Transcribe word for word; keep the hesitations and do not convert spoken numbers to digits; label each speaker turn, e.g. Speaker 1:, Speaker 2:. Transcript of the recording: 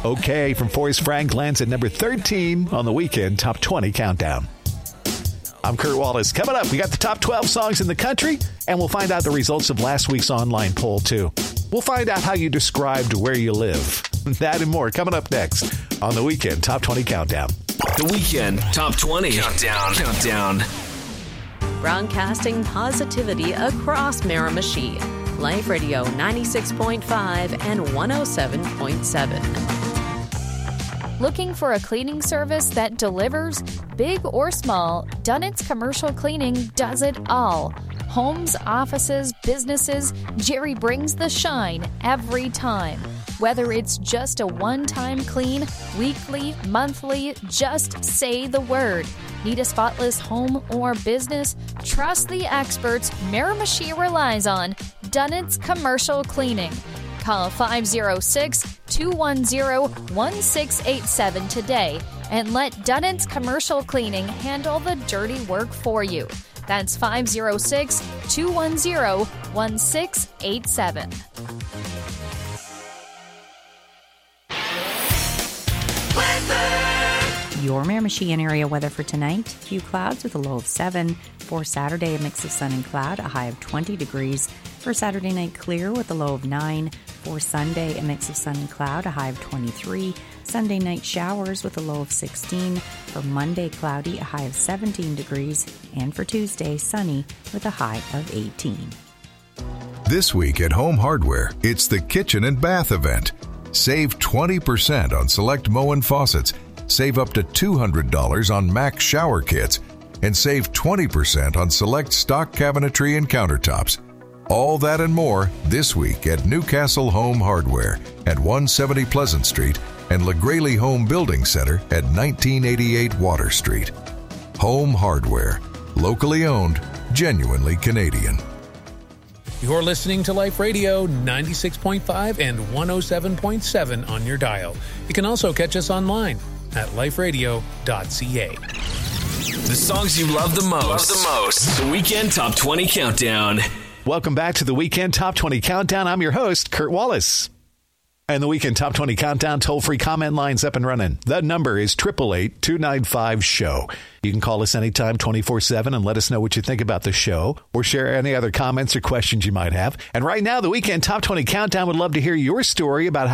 Speaker 1: Okay from Forrest Frank lands at number thirteen on the Weekend Top twenty Countdown. I'm Kurt Wallace. Coming up, we got the top twelve songs in the country, and we'll find out the results of last week's online poll, too. We'll find out how you described where you live. That and more coming up next on the Weekend Top twenty Countdown.
Speaker 2: The Weekend Top twenty Countdown. Countdown.
Speaker 3: Broadcasting positivity across Miramichi. Life Radio ninety-six point five and one oh seven point seven.
Speaker 4: Looking for a cleaning service that delivers? Big or small, Dunnett's Commercial Cleaning does it all. Homes, offices, businesses, Jerry brings the shine every time. Whether it's just a one-time clean, weekly, monthly, just say the word. Need a spotless home or business? Trust the experts Miramichi relies on. Dunnett's Commercial Cleaning. Call five oh six, two one oh, one six eight seven today and let Dunnett's Commercial Cleaning handle the dirty work for you. That's five oh six, two one oh, one six eight seven.
Speaker 5: Your Miramichi and area weather for tonight. Few clouds with a low of seven. For Saturday, a mix of sun and cloud, a high of twenty degrees. For Saturday night, clear with a low of nine. For Sunday, a mix of sun and cloud, a high of twenty-three. Sunday night, showers with a low of sixteen. For Monday, cloudy, a high of seventeen degrees. And for Tuesday, sunny with a high of eighteen.
Speaker 6: This week at Home Hardware, it's the Kitchen and Bath event. Save twenty percent on select Moen faucets. Save up to two hundred dollars on Max shower kits. And save twenty percent on select stock cabinetry and countertops. All that and more this week at Newcastle Home Hardware at one seventy Pleasant Street and LaGraley Home Building Center at nineteen eighty-eight Water Street. Home Hardware. Locally owned. Genuinely Canadian.
Speaker 7: You're listening to Life Radio ninety-six point five and one oh seven point seven on your dial. You can also catch us online at life radio dot c a.
Speaker 2: The songs you love the most. Love the most. The Weekend Top twenty Countdown.
Speaker 1: Welcome back to the Weekend Top twenty Countdown. I'm your host, Kurt Wallace. And the Weekend Top twenty Countdown toll-free comment line's up and running. The number is eight eight eight, two nine five, S H O W. You can call us anytime, twenty-four seven, and let us know what you think about the show or share any other comments or questions you might have. And right now, the Weekend Top twenty Countdown would love to hear your story about how